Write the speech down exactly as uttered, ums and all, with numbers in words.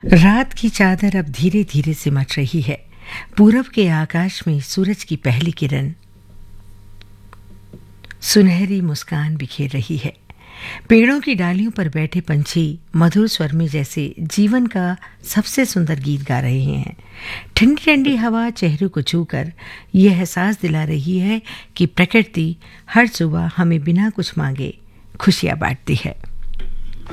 रात की चादर अब धीरे धीरे सिमट रही है। पूरब के आकाश में सूरज की पहली किरण सुनहरी मुस्कान बिखेर रही है। पेड़ों की डालियों पर बैठे पंछी मधुर स्वर में जैसे जीवन का सबसे सुंदर गीत गा रहे हैं। ठंडी ठंडी हवा चेहरे को छूकर यह एहसास दिला रही है कि प्रकृति हर सुबह हमें बिना कुछ मांगे खुशियां बांटती है।